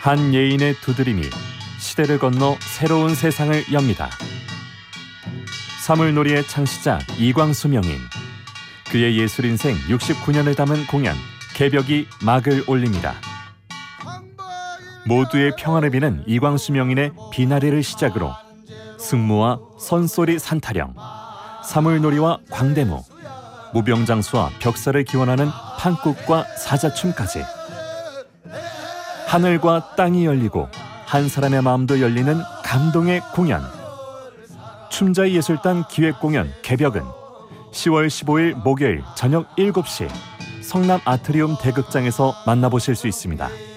한 예인의 두드림이 시대를 건너 새로운 세상을 엽니다. 사물놀이의 창시자 이광수 명인, 그의 예술인생 69년을 담은 공연 개벽이 막을 올립니다. 모두의 평화를 비는 이광수 명인의 비나리를 시작으로 승무와 선소리 산타령, 사물놀이와 광대무, 무병장수와 벽사를 기원하는 판국과 사자춤까지 하늘과 땅이 열리고 한 사람의 마음도 열리는 감동의 공연. 춤자의 예술단 기획공연 개벽은 10월 15일 목요일 저녁 7시 성남 아트리움 대극장에서 만나보실 수 있습니다.